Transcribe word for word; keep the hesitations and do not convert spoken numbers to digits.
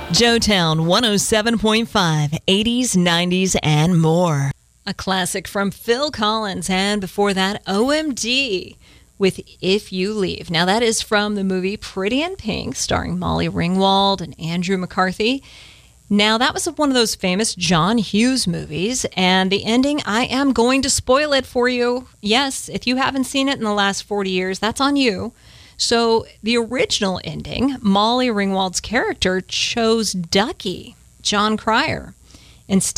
Joetown one oh seven point five, eighties, nineties, and more. A classic from Phil Collins, and before that, O M D with If You Leave. Now, that is from the movie Pretty in Pink, starring Molly Ringwald and Andrew McCarthy. Now, that was one of those famous John Hughes movies, and the ending, I am going to spoil it for you. Yes, if you haven't seen it in the last forty years, that's on you. So, the original ending, Molly Ringwald's character chose Ducky, John Cryer, instead.